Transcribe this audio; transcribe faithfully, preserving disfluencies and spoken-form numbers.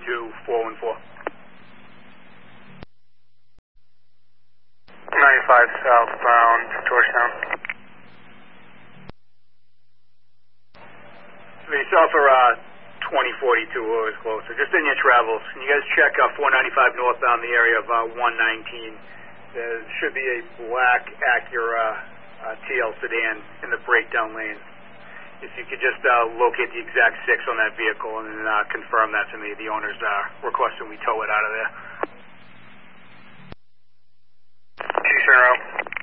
two four one four. ninety-five southbound, Georgetown. So you saw for uh, twenty forty-two, or was closer. Just in your travels, can you guys check uh, four ninety-five northbound, the area of uh, one nineteen? There should be a black Acura uh, T L sedan in the breakdown lane. If you could just uh, locate the exact six on that vehicle and then uh, confirm that to me. The owner's uh, requesting we tow it out of there. Two zero.